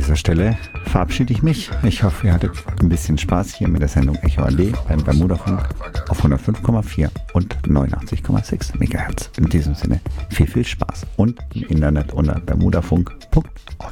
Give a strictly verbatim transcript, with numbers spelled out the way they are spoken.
dieser Stelle verabschiede ich mich. Ich hoffe, ihr hattet ein bisschen Spaß hier mit der Sendung Echo A D beim Bermudafunk auf hundertfünf Komma vier und neunundachtzig Komma sechs Megahertz. In diesem Sinne viel, viel Spaß und im Internet unter bermudafunk punkt org.